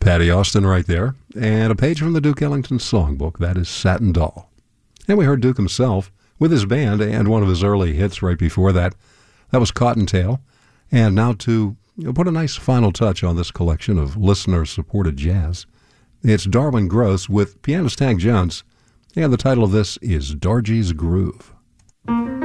Patty Austin right there. And a page from the Duke Ellington songbook, that is Satin Doll. And we heard Duke himself with his band, and one of his early hits right before that. That was Cottontail. And now to put a nice final touch on this collection of listener-supported jazz, it's Darwin Gross with pianist Hank Jones, and the title of this is Dargy's Groove.